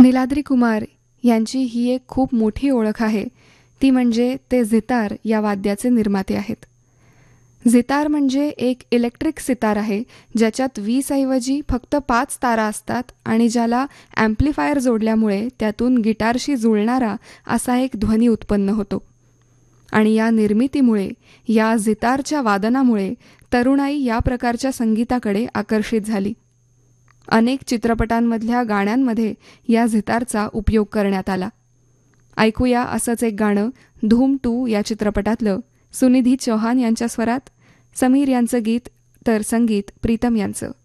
नीलाद्री कुमार यांची ही एक खूप मोठी ओळख आहे, ती म्हणजे ते झितार या वाद्याचे निर्माते आहेत. झितार म्हणजे एक इलेक्ट्रिक सितार आहे, ज्याच्यात 20 ऐवजी फक्त 5 तारा असतात आणि ज्याला ॲम्प्लिफायर जोडल्यामुळे त्यातून गिटारशी जुळणारा असा एक ध्वनी उत्पन्न होतो. आणि या निर्मितीमुळे, या झितारच्या वादनामुळे तरुणाई या प्रकारच्या संगीताकडे आकर्षित झाली. अनेक चित्रपटांमधल्या गाण्यांमध्ये या झितारचा उपयोग करण्यात आला. ऐकूया असंच एक गाणं धूम 2 या चित्रपटातलं, सुनिधी चौहान यांच्या स्वरात, समीर यांचं गीत तर संगीत प्रीतम यांचं.